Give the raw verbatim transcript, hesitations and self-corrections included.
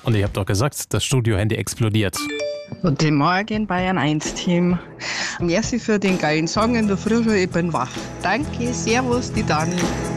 Und ich habe doch gesagt, das Studio-Handy explodiert. Guten Morgen, Bayern eins Team. Merci für den geilen Song in der Früh, ich bin wach. Danke, servus, die Dani.